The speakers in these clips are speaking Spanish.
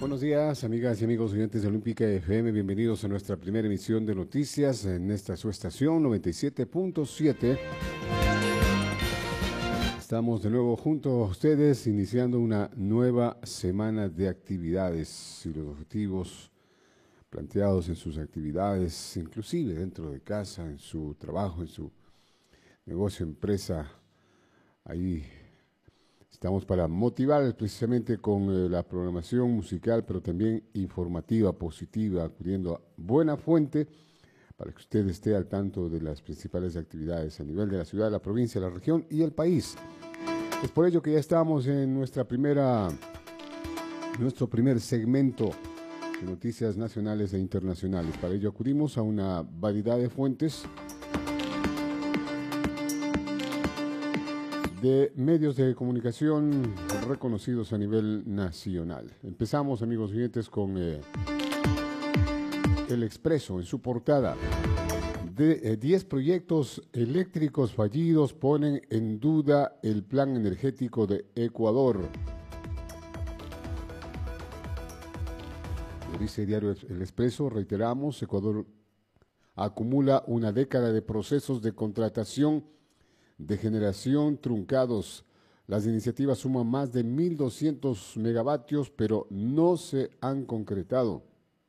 Buenos días, amigas y amigos oyentes de Olímpica FM. Bienvenidos a nuestra primera emisión de noticias en esta su estación 97.7. Estamos de nuevo junto a ustedes, iniciando una nueva semana de actividades y los objetivos planteados en sus actividades, inclusive dentro de casa, en su trabajo, en su negocio, empresa. Ahí estamos para motivar precisamente con la programación musical, pero también informativa, positiva, acudiendo a buena fuente para que usted esté al tanto de las principales actividades a nivel de la ciudad, la provincia, la región y el país. Es por ello que ya estamos en nuestro primer segmento de noticias nacionales e internacionales. Para ello acudimos a una variedad de fuentes de medios de comunicación reconocidos a nivel nacional. Empezamos, amigos oyentes, con El Expreso en su portada. 10 proyectos eléctricos fallidos ponen en duda el plan energético de Ecuador. Lo dice Diario El Expreso, reiteramos, Ecuador acumula una década de procesos de contratación de generación truncados. Las iniciativas suman más de 1.200 megavatios, pero no se han concretado.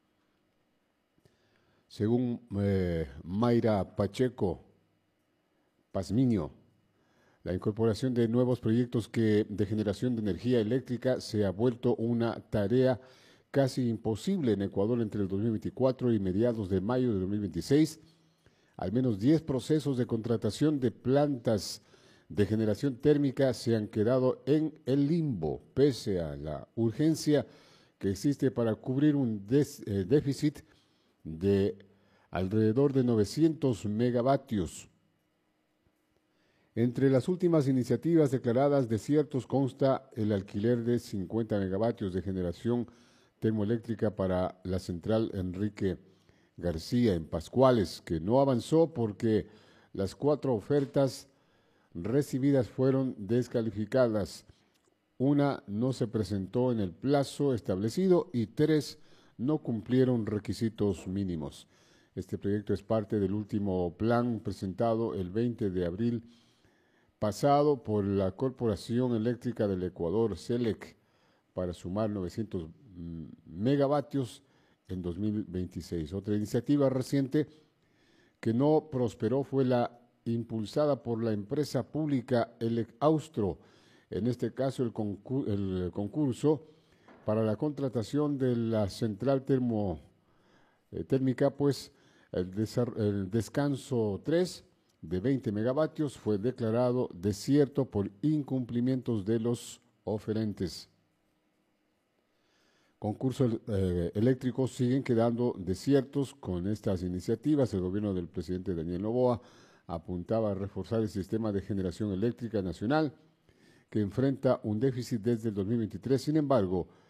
Según Mayra Pacheco Pazmiño, la incorporación de nuevos proyectos de generación de energía eléctrica se ha vuelto una tarea casi imposible en Ecuador entre el 2024 y mediados de mayo de 2026. Al menos 10 procesos de contratación de plantas de generación térmica se han quedado en el limbo, pese a la urgencia que existe para cubrir un déficit de alrededor de 900 megavatios. Entre las últimas iniciativas declaradas desiertos consta el alquiler de 50 megavatios de generación termoeléctrica para la central Enrique García en Pascuales, que no avanzó porque las 4 ofertas recibidas fueron descalificadas. Una no se presentó en el plazo establecido y 3 no cumplieron requisitos mínimos. Este proyecto es parte del último plan presentado el 20 de abril pasado por la Corporación Eléctrica del Ecuador, CELEC, para sumar 900 megavatios en 2026. Otra iniciativa reciente que no prosperó fue la impulsada por la empresa pública Elecaustro, en este caso el concurso para la contratación de la central térmica, pues el descanso 3 de 20 megavatios fue declarado desierto por incumplimientos de los oferentes. Concursos eléctricos siguen quedando desiertos con estas iniciativas. El gobierno del presidente Daniel Noboa apuntaba a reforzar el sistema de generación eléctrica nacional, que enfrenta un déficit desde el 2023. Sin embargo,